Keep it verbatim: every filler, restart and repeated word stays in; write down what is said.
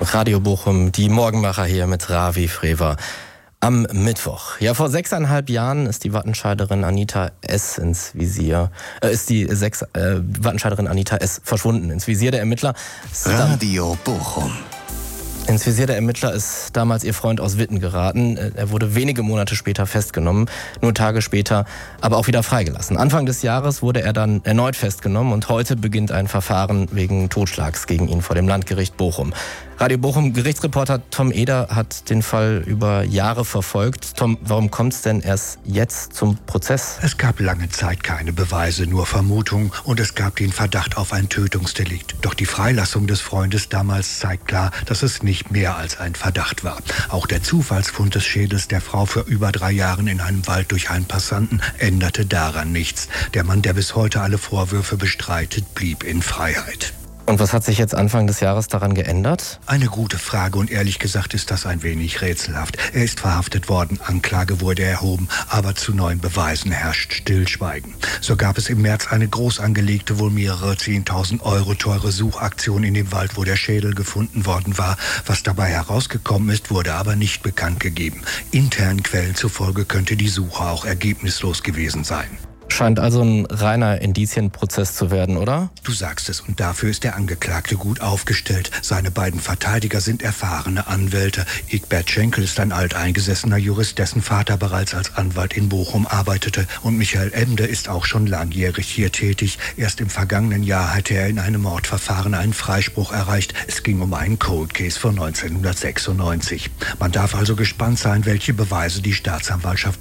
Radio Bochum, die Morgenmacher hier mit Ravi Frewer am Mittwoch. Ja, vor sechseinhalb Jahren ist die Wattenscheiderin Anita S. ins Visier, äh, ist die sechs, äh, Wattenscheiderin Anita S. verschwunden. Ins Visier der Ermittler. Radio Bochum. Ins Visier der Ermittler ist damals ihr Freund aus Witten geraten. Er wurde wenige Monate später festgenommen, nur Tage später aber auch wieder freigelassen. Anfang des Jahres wurde er dann erneut festgenommen und heute beginnt ein Verfahren wegen Totschlags gegen ihn vor dem Landgericht Bochum. Radio Bochum Gerichtsreporter Tom Eder hat den Fall über Jahre verfolgt. Tom, warum kommt es denn erst jetzt zum Prozess? Es gab lange Zeit keine Beweise, nur Vermutungen, und es gab den Verdacht auf ein Tötungsdelikt. Doch die Freilassung des Freundes damals zeigt klar, dass es nicht mehr als ein Verdacht war. Auch der Zufallsfund des Schädels der Frau vor über drei Jahren in einem Wald durch einen Passanten änderte daran nichts. Der Mann, der bis heute alle Vorwürfe bestreitet, blieb in Freiheit. Und was hat sich jetzt Anfang des Jahres daran geändert? Eine gute Frage, und ehrlich gesagt ist das ein wenig rätselhaft. Er ist verhaftet worden, Anklage wurde erhoben, aber zu neuen Beweisen herrscht Stillschweigen. So gab es im März eine groß angelegte, wohl mehrere zehntausend Euro teure Suchaktion in dem Wald, wo der Schädel gefunden worden war. Was dabei herausgekommen ist, wurde aber nicht bekannt gegeben. Internen Quellen zufolge könnte die Suche auch ergebnislos gewesen sein. Scheint also ein reiner Indizienprozess zu werden, oder? Du sagst es, und dafür ist der Angeklagte gut aufgestellt. Seine beiden Verteidiger sind erfahrene Anwälte. Egbert Schenkel ist ein alteingesessener Jurist, dessen Vater bereits als Anwalt in Bochum arbeitete. Und Michael Emde ist auch schon langjährig hier tätig. Erst im vergangenen Jahr hatte er in einem Mordverfahren einen Freispruch erreicht. Es ging um einen Cold Case von neunzehnhundertsechsundneunzig. Man darf also gespannt sein, welche Beweise die Staatsanwaltschaft